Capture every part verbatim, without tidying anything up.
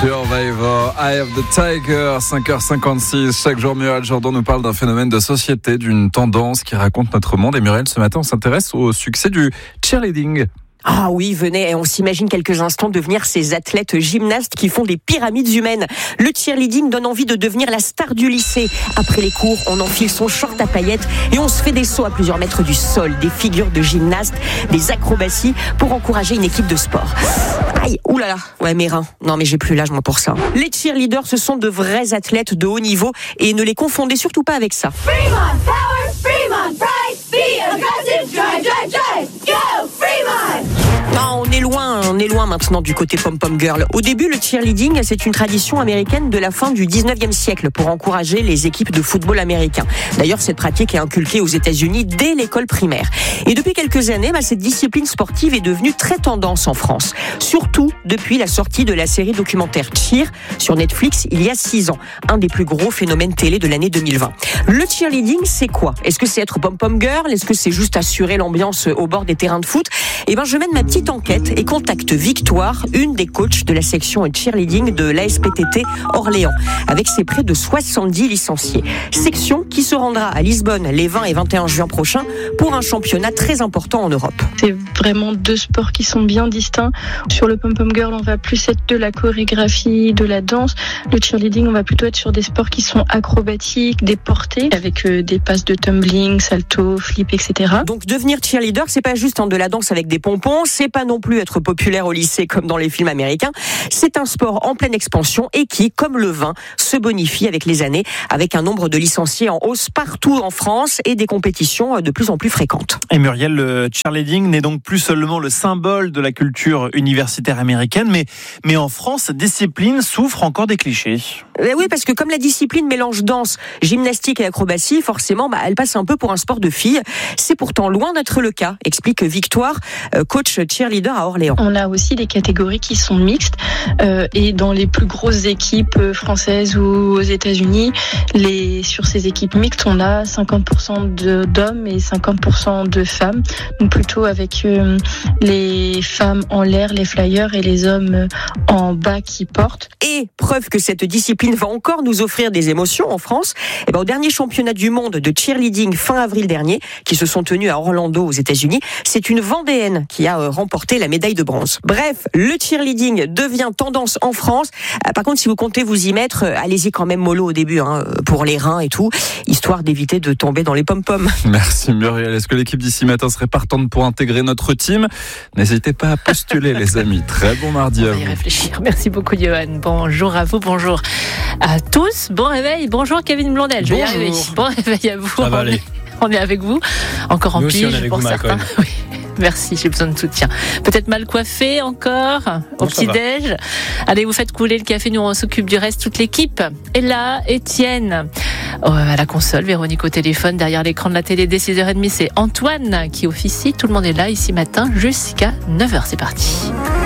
Survivor, Eye of the Tiger, cinq heures cinquante-six. Chaque jour, Muriel Jourdan nous parle d'un phénomène de société, d'une tendance qui raconte notre monde. Et Muriel, ce matin, on s'intéresse au succès du cheerleading. Ah oui, venez, on s'imagine quelques instants devenir ces athlètes gymnastes qui font des pyramides humaines. Le cheerleading donne envie de devenir la star du lycée. Après les cours, on enfile son short à paillettes et on se fait des sauts à plusieurs mètres du sol, des figures de gymnastes, des acrobaties pour encourager une équipe de sport. Aïe, oulala, ouais mes reins. Non mais j'ai plus l'âge moi pour ça. Les cheerleaders, ce sont de vrais athlètes de haut niveau et ne les confondez surtout pas avec ça. Fremont, power, Fremont, pride, be aggressive, drive, drive, drive, go, Fremont! Non, on est loin, on est loin maintenant du côté pom-pom girl. Au début, le cheerleading, c'est une tradition américaine de la fin du dix-neuvième siècle pour encourager les équipes de football américain. D'ailleurs, cette pratique est inculquée aux États-Unis dès l'école primaire. Et depuis quelques années, bah, cette discipline sportive est devenue très tendance en France. Surtout depuis la sortie de la série documentaire Cheer sur Netflix il y a six ans. Un des plus gros phénomènes télé de l'année deux mille vingt. Le cheerleading, c'est quoi? Est-ce que c'est être pom-pom girl? Est-ce que c'est juste assurer l'ambiance au bord des terrains de foot? Eh ben, je mène ma petite enquête et contacte Victoire, une des coachs de la section cheerleading de l'A S P T T Orléans, avec ses près de soixante-dix licenciés. Section qui se rendra à Lisbonne les vingt et vingt et un juin prochains pour un championnat très important en Europe. C'est vraiment deux sports qui sont bien distincts. Sur le pom-pom girl, on va plus être de la chorégraphie, de la danse. Le cheerleading, on va plutôt être sur des sports qui sont acrobatiques, des portées, avec euh, des passes de tumbling, salto, flip, et cetera. Donc devenir cheerleader, c'est pas juste hein, de la danse avec des pompons, c'est pas non plus être populaire au lycée comme dans les films américains. C'est un sport en pleine expansion et qui, comme le vin, se bonifie avec les années, avec un nombre de licenciés en hausse partout en France et des compétitions de plus en plus fréquentes. Et Muriel, le cheerleading n'est donc plus seulement le symbole de la culture universitaire américaine, mais, mais en France, cette discipline souffre encore des clichés. Eh oui, parce que comme la discipline mélange danse, gymnastique et acrobatie, forcément, bah, elle passe un peu pour un sport de filles. C'est pourtant loin d'être le cas, explique Victoire, coach cheerleader à Orléans. On a aussi des catégories qui sont mixtes euh, et dans les plus grosses équipes françaises ou aux États-Unis, les, sur ces équipes mixtes, on a cinquante pour cent de, d'hommes et cinquante pour cent de femmes. Donc plutôt avec euh, les femmes en l'air, les flyers, et les hommes en bas qui portent. Et preuve que cette discipline va encore nous offrir des émotions en France, et ben, au dernier championnat du monde de cheerleading fin avril dernier, qui se sont tenus à Orlando aux États-Unis, c'est une Vendéenne qui a remporté la médaille de bronze. Bref, le cheerleading devient tendance en France. Par contre, si vous comptez vous y mettre, allez-y quand même mollo au début, hein, pour les reins et tout, histoire d'éviter de tomber dans les pom-poms. Merci Muriel. Est-ce que l'équipe d'ici matin serait partante pour intégrer notre team? N'hésitez pas à postuler les amis. Très bon mardi à vous. On va y réfléchir. Merci beaucoup Johan. Bonjour à vous, bonjour à tous. Bon réveil. Bonjour Kevin Blondel. Je vais y arriver. Bon réveil à vous. Ça va aller. On est avec vous, encore en Nous aussi, pige on est avec pour vous, certains. Oui. Merci, j'ai besoin de soutien. Peut-être mal coiffé encore, au petit-déj. Allez, vous faites couler le café, nous on s'occupe du reste, toute l'équipe. Et là, Étienne, oh, à la console, Véronique au téléphone, derrière l'écran de la télé dès six heures trente, c'est Antoine qui officie. Tout le monde est là ici matin jusqu'à neuf heures, c'est parti.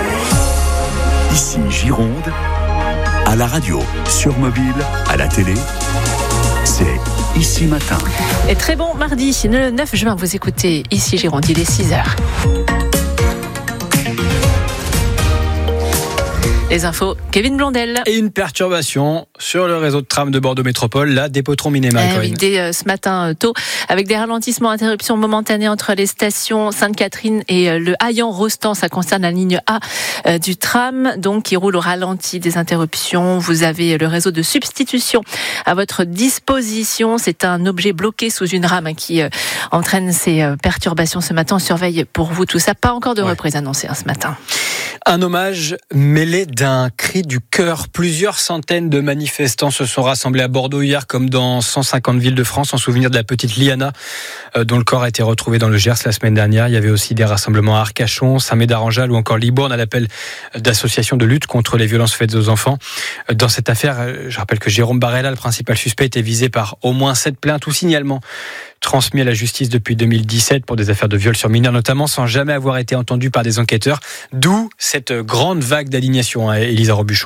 Ici Gironde, à la radio, sur mobile, à la télé, c'est Ici Matin. Et très bon mardi, le neuf juin, vous écoutez Ici Gironde, il est six heures. Les infos, Kevin Blondel. Et une perturbation sur le réseau de tram de Bordeaux Métropole, la Dépôtron-Minéma. Eh oui, dès euh, ce matin euh, tôt, avec des ralentissements, interruptions momentanées entre les stations Sainte-Catherine et euh, le Haillan-Rostand. Ça concerne la ligne A euh, du tram, donc qui roule au ralenti, des interruptions. Vous avez le réseau de substitution à votre disposition. C'est un objet bloqué sous une rame hein, qui euh, entraîne ces euh, perturbations ce matin. On surveille pour vous tout ça. Pas encore de ouais. reprise annoncée hein, ce matin. Un hommage mêlé d'un cri du cœur. Plusieurs centaines de manifestants se sont rassemblés à Bordeaux hier, comme dans cent cinquante villes de France, en souvenir de la petite Liana, euh, dont le corps a été retrouvé dans le Gers la semaine dernière. Il y avait aussi des rassemblements à Arcachon, Saint-Médard-en-Jalles ou encore Libourne, à l'appel d'associations de lutte contre les violences faites aux enfants. Dans cette affaire, je rappelle que Jérôme Barella, le principal suspect, était visé par au moins sept plaintes ou signalements transmis à la justice depuis deux mille dix-sept pour des affaires de viol sur mineurs notamment, sans jamais avoir été entendu par des enquêteurs. D'où cette grande vague d'indignation, hein, Élisa Robuchon.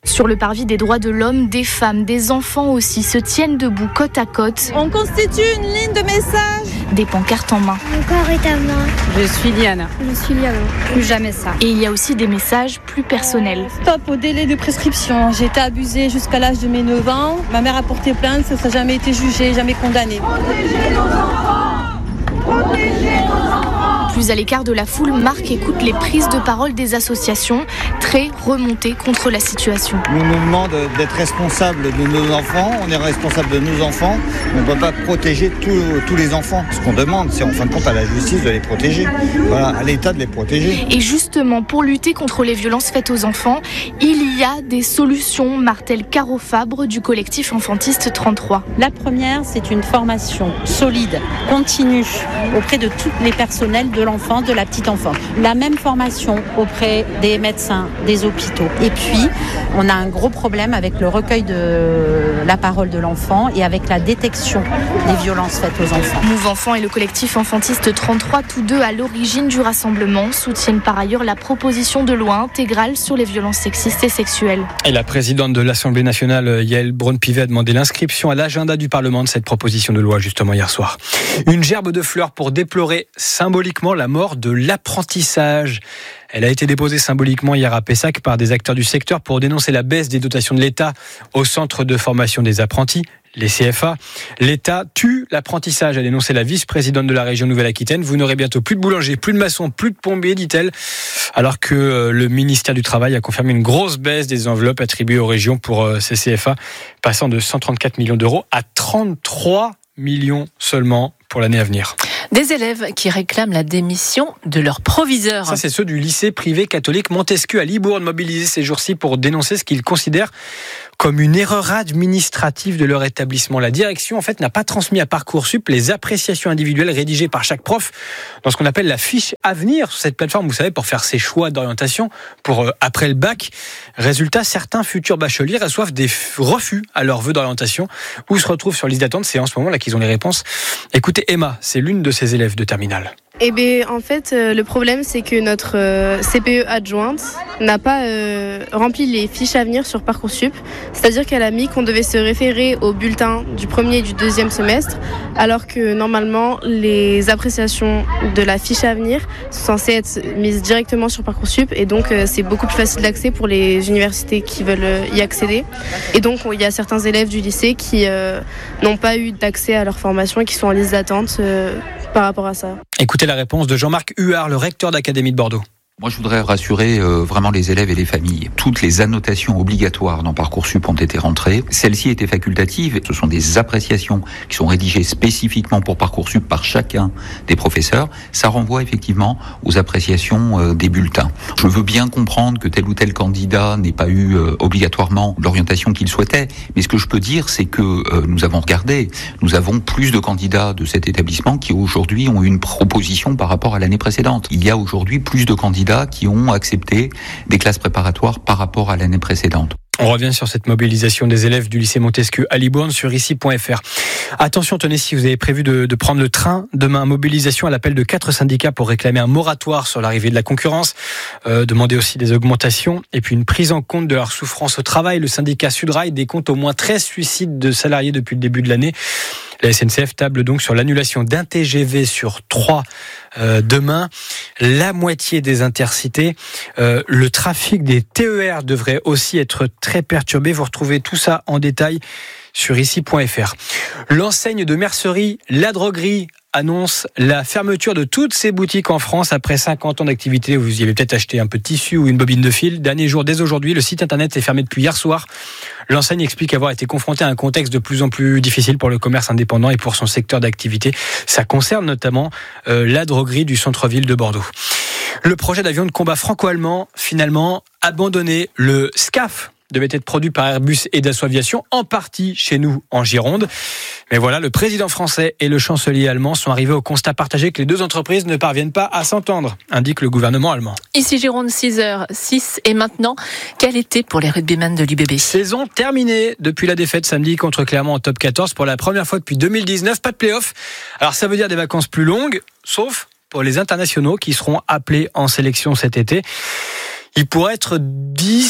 Sur le parvis des droits de l'homme, des femmes, des enfants aussi se tiennent debout côte à côte. On constitue une ligne de message. Des pancartes en main. Mon corps est à moi. Je suis Liana. Je suis Liana. Plus jamais ça. Et il y a aussi des messages plus personnels. Stop au délai de prescription. J'ai été abusée jusqu'à l'âge de mes neuf ans. Ma mère a porté plainte, ça n'a jamais été jugé, jamais condamné. Protégez nos enfants. Protégez nos enfants. Plus à l'écart de la foule, Marc écoute les prises de parole des associations, très remontées contre la situation. On nous demande d'être responsables de nos enfants, on est responsable de nos enfants, on ne peut pas protéger tous, tous les enfants. Ce qu'on demande, c'est en fin de compte à la justice de les protéger, voilà, à l'État de les protéger. Et justement, pour lutter contre les violences faites aux enfants, il y a des solutions, martèle Caro Fabre du collectif Enfantiste trente-trois. La première, c'est une formation solide, continue, auprès de tous les personnels de l'enfant, de la petite enfance. La même formation auprès des médecins, des hôpitaux. Et puis, on a un gros problème avec le recueil de la parole de l'enfant et avec la détection des violences faites aux enfants. Move Enfant et le collectif Enfantiste trente-trois, tous deux à l'origine du rassemblement, soutiennent par ailleurs la proposition de loi intégrale sur les violences sexistes et sexuelles. Et la présidente de l'Assemblée nationale, Yael Braun-Pivet, a demandé l'inscription à l'agenda du Parlement de cette proposition de loi, justement, hier soir. Une gerbe de fleurs pour déplorer symboliquement la mort de l'apprentissage. Elle a été déposée symboliquement hier à Pessac par des acteurs du secteur pour dénoncer la baisse des dotations de l'État au centre de formation des apprentis, les C F A. L'État tue l'apprentissage, a dénoncé la vice-présidente de la région Nouvelle-Aquitaine. Vous n'aurez bientôt plus de boulangers, plus de maçons, plus de plombiers, dit-elle. Alors que le ministère du Travail a confirmé une grosse baisse des enveloppes attribuées aux régions pour ces C F A, passant de cent trente-quatre millions d'euros à trente-trois millions seulement pour l'année à venir. Des élèves qui réclament la démission de leur proviseur. Ça, c'est ceux du lycée privé catholique Montesquieu à Libourne, mobilisés ces jours-ci pour dénoncer ce qu'ils considèrent comme une erreur administrative de leur établissement. La direction, en fait, n'a pas transmis à Parcoursup les appréciations individuelles rédigées par chaque prof dans ce qu'on appelle la fiche Avenir sur cette plateforme, vous savez, pour faire ses choix d'orientation pour euh, après le bac. Résultat, certains futurs bacheliers reçoivent des refus à leurs vœux d'orientation ou se retrouvent sur liste d'attente. C'est en ce moment là qu'ils ont les réponses. Écoutez, Emma, c'est l'une de ces élèves de terminale. Eh bien, en fait, euh, le problème, c'est que notre euh, C P E adjointe n'a pas euh, rempli les fiches à venir sur Parcoursup. C'est-à-dire qu'elle a mis qu'on devait se référer au bulletin du premier et du deuxième semestre, alors que normalement, les appréciations de la fiche à venir sont censées être mises directement sur Parcoursup. Et donc, euh, c'est beaucoup plus facile d'accès pour les universités qui veulent euh, y accéder. Et donc, il y a certains élèves du lycée qui euh, n'ont pas eu d'accès à leur formation et qui sont en liste d'attente euh, par rapport à ça. Écoutez la réponse de Jean-Marc Huard, le recteur d'Académie de Bordeaux. Moi, je voudrais rassurer euh, vraiment les élèves et les familles. Toutes les annotations obligatoires dans Parcoursup ont été rentrées. Celles-ci étaient facultatives. Ce sont des appréciations qui sont rédigées spécifiquement pour Parcoursup par chacun des professeurs. Ça renvoie effectivement aux appréciations euh, des bulletins. Je veux bien comprendre que tel ou tel candidat n'ait pas eu euh, obligatoirement l'orientation qu'il souhaitait. Mais ce que je peux dire, c'est que euh, nous avons regardé. Nous avons plus de candidats de cet établissement qui aujourd'hui ont une proposition par rapport à l'année précédente. Il y a aujourd'hui plus de candidats qui ont accepté des classes préparatoires par rapport à l'année précédente. On revient sur cette mobilisation des élèves du lycée Montesquieu à Libourne sur ici point f r. Attention, tenez, si vous avez prévu de, de prendre le train, demain, mobilisation à l'appel de quatre syndicats pour réclamer un moratoire sur l'arrivée de la concurrence, euh, demander aussi des augmentations et puis une prise en compte de leur souffrance au travail. Le syndicat Sudrail décompte au moins treize suicides de salariés depuis le début de l'année. La S N C F table donc sur l'annulation d'un T G V sur trois euh, demain, la moitié des intercités. Euh, le trafic des T E R devrait aussi être très perturbé. Vous retrouvez tout ça en détail sur ici point f r. L'enseigne de mercerie La Droguerie annonce la fermeture de toutes ses boutiques en France après cinquante ans d'activité. Vous y avez peut-être acheté un peu de tissu ou une bobine de fil. Dernier jour, dès aujourd'hui, le site internet est fermé depuis hier soir. L'enseigne explique avoir été confrontée à un contexte de plus en plus difficile pour le commerce indépendant et pour son secteur d'activité. Ça concerne notamment euh, la droguerie du centre-ville de Bordeaux. Le projet d'avion de combat franco-allemand, finalement abandonné. Le SCAF devait être produit par Airbus et Dassault Aviation, en partie chez nous en Gironde. Mais voilà, le président français et le chancelier allemand sont arrivés au constat partagé que les deux entreprises ne parviennent pas à s'entendre, indique le gouvernement allemand. Ici Gironde, six heures six. Et maintenant, quel été pour les rugbymen de l'U B B? Saison terminée depuis la défaite samedi contre Clermont en top quatorze pour la première fois depuis deux mille dix-neuf. Pas de play-off. Alors ça veut dire des vacances plus longues, sauf pour les internationaux qui seront appelés en sélection cet été. Il pourrait être dix,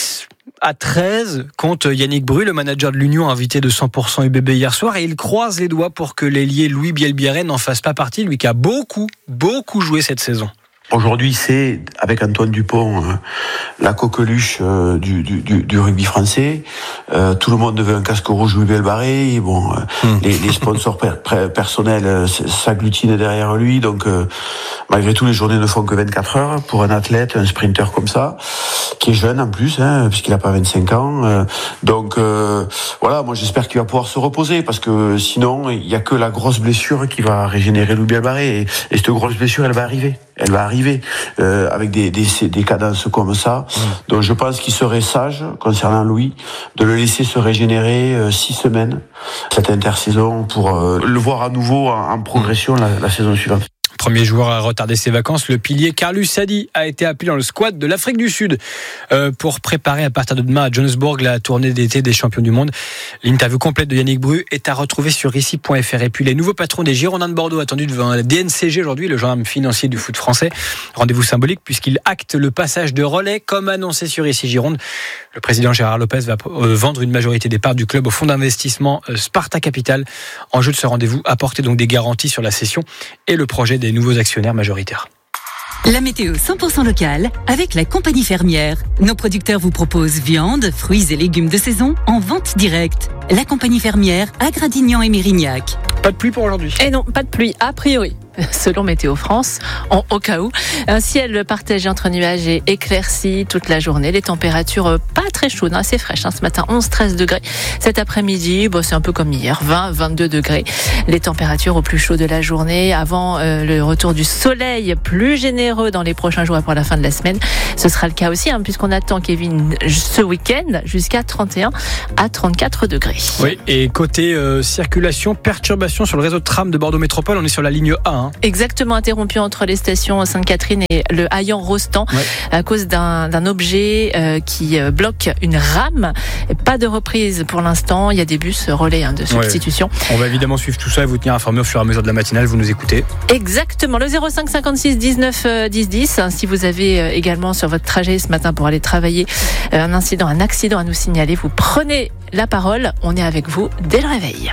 à treize contre Yannick Bru, le manager de l'Union, invité de cent pour cent U B B hier soir, et il croise les doigts pour que l'ailier Louis Bielbiaré n'en fasse pas partie, lui qui a beaucoup, beaucoup joué cette saison. Aujourd'hui, c'est, avec Antoine Dupont, euh, la coqueluche euh, du, du, du rugby français. Euh, tout le monde veut un casque rouge Louis Bielbiaré. Bon, euh, mmh. les, les sponsors per, per, personnels euh, s'agglutinent derrière lui. Donc, euh, malgré tout, les journées ne font que vingt-quatre heures pour un athlète, un sprinter comme ça, qui est jeune en plus, hein, puisqu'il n'a pas vingt-cinq ans. Euh, donc, euh, voilà, moi j'espère qu'il va pouvoir se reposer, parce que sinon, il n'y a que la grosse blessure qui va régénérer Louis Bielbiaré. Et, et cette grosse blessure, elle va arriver. Elle va arriver euh, avec des, des, des cadences comme ça. Mmh. Donc je pense qu'il serait sage, concernant Louis, de le laisser se régénérer euh, six semaines, cette intersaison, pour euh, le voir à nouveau en, en progression la, la saison suivante. Premier joueur à retarder ses vacances, le pilier Carlos Sadi a été appelé dans le squad de l'Afrique du Sud euh, pour préparer à partir de demain à Johannesburg la tournée d'été des champions du monde. L'interview complète de Yannick Bru est à retrouver sur ici point f r. Et puis les nouveaux patrons des Girondins de Bordeaux attendus devant la D N C G aujourd'hui, le gendarme financier du foot français. Rendez-vous symbolique puisqu'il acte le passage de relais comme annoncé sur ici Gironde. Le président Gérard Lopez va vendre une majorité des parts du club au fonds d'investissement Sparta Capital. En jeu de ce rendez-vous, apporter donc des garanties sur la cession et le projet des nouveaux actionnaires majoritaires. La météo cent pour cent locale avec la compagnie fermière. Nos producteurs vous proposent viande, fruits et légumes de saison en vente directe. La compagnie fermière à Gradignan et Mérignac. Pas de pluie pour aujourd'hui. Et non, pas de pluie, a priori. Selon Météo France, en, au cas où. Un ciel partagé entre nuages et éclairci toute la journée. Les températures pas très chaudes, hein, assez fraîches. Hein, ce matin, onze à treize degrés. Cet après-midi, bon, c'est un peu comme hier, vingt à vingt-deux degrés. Les températures au plus chaud de la journée avant euh, le retour du soleil plus généreux dans les prochains jours après la fin de la semaine. Ce sera le cas aussi, hein, puisqu'on attend, Kevin, ce week-end jusqu'à trente et un à trente-quatre degrés. Oui, et côté euh, circulation, perturbation sur le réseau de tram de Bordeaux Métropole, on est sur la ligne A. Hein. Exactement, interrompu entre les stations Sainte-Catherine et le Hayan-Rostand, ouais. à cause d'un, d'un objet euh, qui bloque une rame. Pas de reprise pour l'instant, il y a des bus relais hein, de substitution. Ouais. On va évidemment suivre tout ça et vous tenir informé au fur et à mesure de la matinale, vous nous écoutez. Exactement, le zéro cinq cinquante-six dix-neuf dix dix. Si vous avez également sur votre trajet ce matin pour aller travailler un incident, un accident à nous signaler, vous prenez la parole, on est avec vous dès le réveil.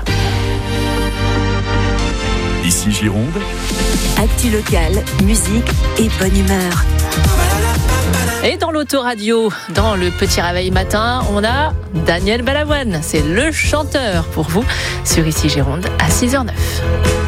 Ici Gironde. Actu locale, musique et bonne humeur. Et dans l'autoradio, dans le petit réveil matin, on a Daniel Balavoine. C'est le chanteur pour vous sur Ici Gironde à six heures zéro neuf.